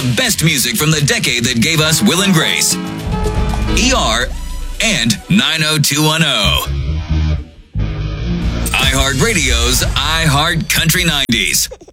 Best music from the decade that gave us Will and Grace, ER, and 90210. iHeartRadio's iHeart Country 90s.